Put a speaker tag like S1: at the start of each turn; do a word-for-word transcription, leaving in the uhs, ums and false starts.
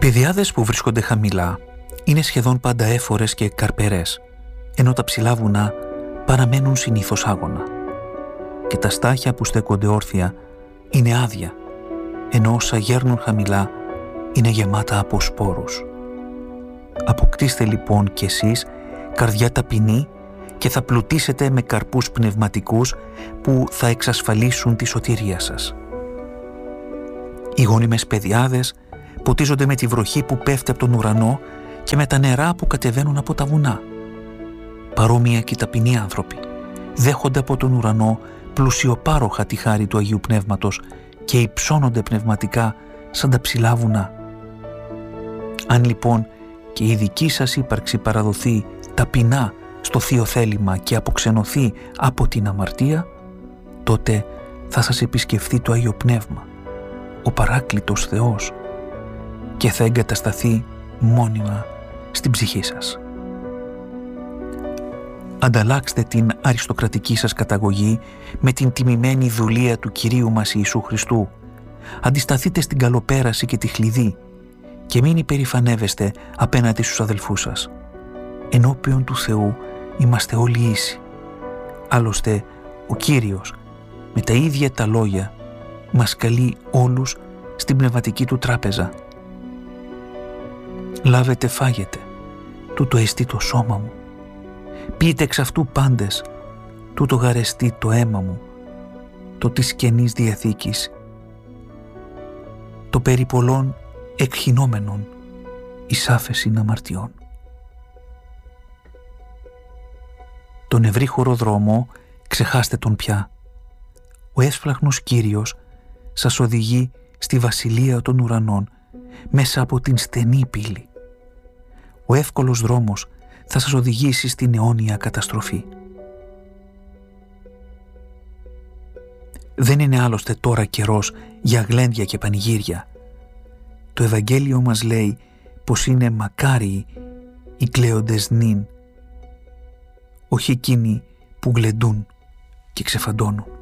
S1: πεδιάδες που βρίσκονται χαμηλά είναι σχεδόν πάντα έφορες και καρπερές, ενώ τα ψηλά βουνά παραμένουν συνήθως άγωνα. Και τα στάχια που στέκονται όρθια είναι άδεια, ενώ όσα γέρνουν χαμηλά είναι γεμάτα από σπόρους. Αποκτήστε λοιπόν κι εσείς καρδιά ταπεινή και θα πλουτίσετε με καρπούς πνευματικούς που θα εξασφαλίσουν τη σωτηρία σας. Οι γόνιμες πεδιάδες ποτίζονται με τη βροχή που πέφτει από τον ουρανό και με τα νερά που κατεβαίνουν από τα βουνά. Παρόμοια και οι ταπεινοί άνθρωποι δέχονται από τον ουρανό πλουσιοπάροχα τη χάρη του Αγίου Πνεύματος και υψώνονται πνευματικά σαν τα ψηλά βουνά. Αν λοιπόν και η δική σας ύπαρξη παραδοθεί ταπεινά στο θείο θέλημα και αποξενωθεί από την αμαρτία, τότε θα σας επισκεφθεί το Άγιο Πνεύμα, ο Παράκλητος Θεός, και θα εγκατασταθεί μόνιμα στην ψυχή σας. Ανταλλάξτε την αριστοκρατική σας καταγωγή με την τιμημένη δουλεία του Κυρίου μας Ιησού Χριστού. Αντισταθείτε στην καλοπέραση και τη χλειδί και μην υπερηφανεύεστε απέναντι στους αδελφούς σας. Ενώπιον του Θεού είμαστε όλοι ίσοι. Άλλωστε ο Κύριος με τα ίδια τα λόγια μας καλεί όλους στην πνευματική του τράπεζα. Λάβετε φάγετε, τούτο εστί το σώμα μου. Πείτε εξ αυτού πάντες, τούτο γαρεστεί το αίμα μου, το της Καινής Διαθήκης, το περί πολλών εκχυνόμενων εις άφεσιν αμαρτιών. Τον ευρύχωρο δρόμο ξεχάστε τον πια. Ο έσφλαχνος Κύριος σας οδηγεί στη βασιλεία των ουρανών μέσα από την στενή πύλη. Ο εύκολος δρόμος θα σας οδηγήσει στην αιώνια καταστροφή. Δεν είναι άλλωστε τώρα καιρός για γλέντια και πανηγύρια. Το Ευαγγέλιο μας λέει πως είναι μακάριοι οι κλαίοντες νυν, όχι εκείνοι που γλεντούν και ξεφαντώνουν.